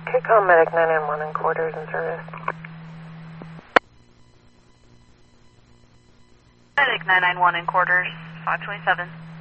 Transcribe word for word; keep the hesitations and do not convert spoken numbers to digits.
Okay, call Medic nine nine one in quarters in service. Medic nine nine one in quarters, five twenty-seven.